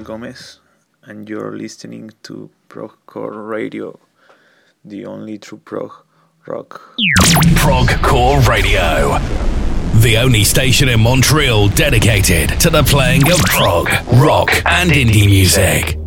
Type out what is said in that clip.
Gomez, and you're listening to Progcore Radio, the only true prog rock. Progcore Radio, the only station in Montreal dedicated to the playing of prog, rock, and indie music.